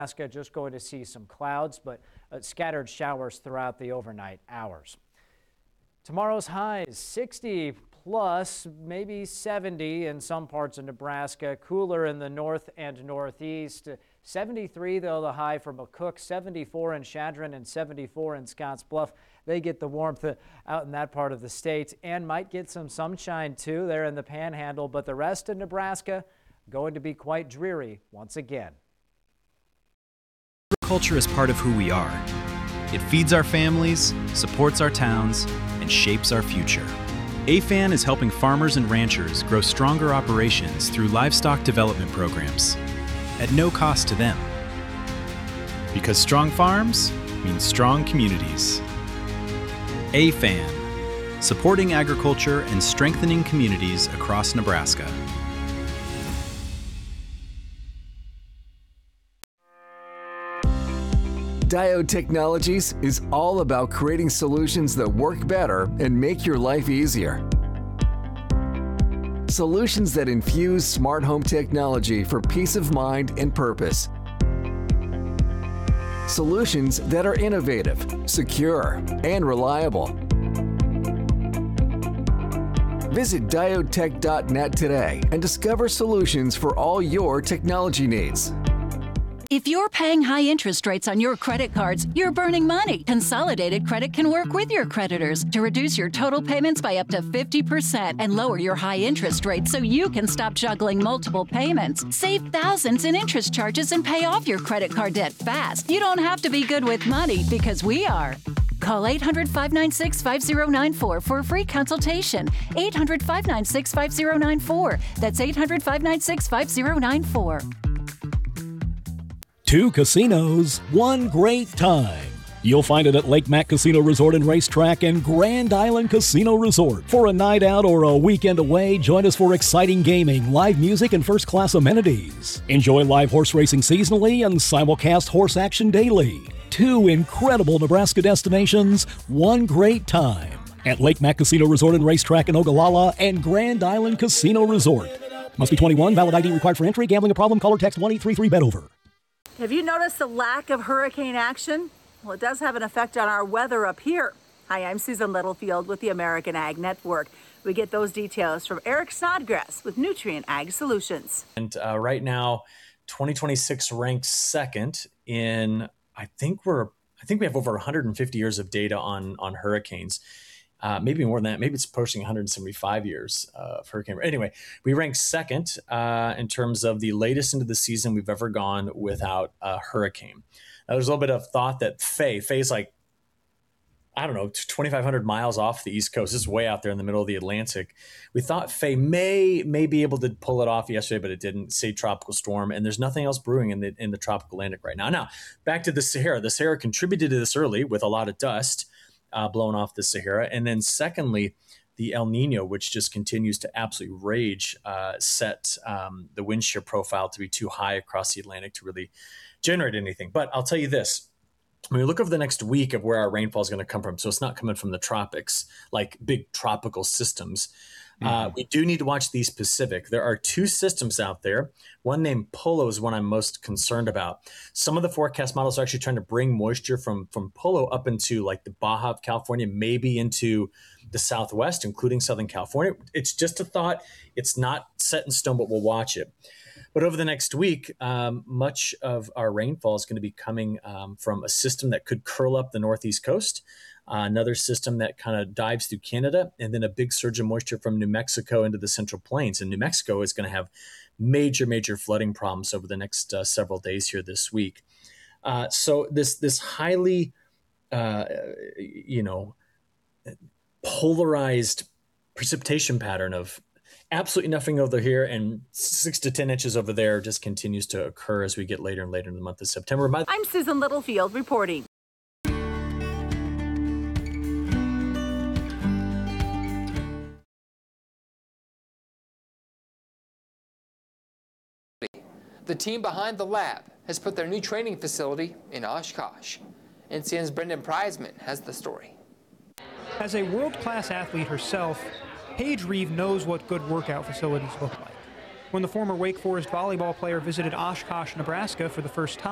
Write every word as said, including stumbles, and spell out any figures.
Nebraska, just going to see some clouds, but uh, scattered showers throughout the overnight hours. Tomorrow's high is sixty plus, maybe seventy in some parts of Nebraska. Cooler in the north and northeast. seventy-three, though, the high for McCook, seventy-four in Chadron, and seventy-four in Scottsbluff. They get the warmth out in that part of the state and might get some sunshine, too, there in the Panhandle. But the rest of Nebraska going to be quite dreary once again. Agriculture is part of who we are. It feeds our families, supports our towns, and shapes our future. A F A N is helping farmers and ranchers grow stronger operations through livestock development programs at no cost to them. Because strong farms mean strong communities. A F A N, supporting agriculture and strengthening communities across Nebraska. Diode Technologies is all about creating solutions that work better and make your life easier. Solutions that infuse smart home technology for peace of mind and purpose. Solutions that are innovative, secure, and reliable. Visit diode tech dot net today and discover solutions for all your technology needs. If you're paying high interest rates on your credit cards, you're burning money. Consolidated Credit can work with your creditors to reduce your total payments by up to fifty percent and lower your high interest rates so you can stop juggling multiple payments. Save thousands in interest charges and pay off your credit card debt fast. You don't have to be good with money because we are. Call eight hundred, five nine six, five zero nine four for a free consultation. eight hundred, five nine six, five zero nine four. That's eight hundred, five nine six, five zero nine four. Two casinos, one great time. You'll find it at Lake Mac Casino Resort and Racetrack and Grand Island Casino Resort. For a night out or a weekend away, join us for exciting gaming, live music, and first-class amenities. Enjoy live horse racing seasonally and simulcast horse action daily. Two incredible Nebraska destinations, one great time. At Lake Mac Casino Resort and Racetrack in Ogallala and Grand Island Casino Resort. Must be twenty-one, valid I D required for entry. Gambling a problem? Call or text one eight three three, bet over. Have you noticed the lack of hurricane action? Well, it does have an effect on our weather up here. Hi, I'm Susan Littlefield with the American Ag Network. We get those details from Eric Snodgrass with Nutrient Ag Solutions. And uh, right now, twenty twenty-six ranks second in, I think we're, I think we have over one hundred fifty years of data on, on hurricanes. Uh, maybe more than that. Maybe it's approaching one hundred seventy-five years uh, of hurricane. Anyway, we rank second uh, in terms of the latest into the season we've ever gone without a hurricane. Now, there's a little bit of thought that Faye, Faye's like, I don't know, twenty-five hundred miles off the East Coast. This is way out there in the middle of the Atlantic. We thought Faye may may be able to pull it off yesterday, but it didn't. Say tropical storm, and there's nothing else brewing in the in the tropical Atlantic right now. Now, back to the Sahara. The Sahara contributed to this early with a lot of dust Uh, blown off the Sahara. And then secondly, the El Nino, which just continues to absolutely rage, uh, set um, the wind shear profile to be too high across the Atlantic to really generate anything. But I'll tell you this, when we look over the next week of where our rainfall is going to come from, so it's not coming from the tropics, like big tropical systems. Uh, we do need to watch the Pacific. There are two systems out there. One named Polo is one I'm most concerned about. Some of the forecast models are actually trying to bring moisture from, from Polo up into like the Baja of California, maybe into the Southwest, including Southern California. It's just a thought. It's not set in stone, but we'll watch it. But over the next week, um, much of our rainfall is going to be coming um, from a system that could curl up the Northeast coast. Uh, another system that kind of dives through Canada, and then a big surge of moisture from New Mexico into the Central Plains. And New Mexico is going to have major, major flooding problems over the next uh, several days here this week. Uh, so this this highly, uh, you know, polarized precipitation pattern of absolutely nothing over here and six to ten inches over there just continues to occur as we get later and later in the month of September. My- I'm Susan Littlefield reporting. The team behind the lab has put their new training facility in Oshkosh. N C N's Brendan Preisman has the story. As a world-class athlete herself, Paige Reeve knows what good workout facilities look like. When the former Wake Forest volleyball player visited Oshkosh, Nebraska for the first time,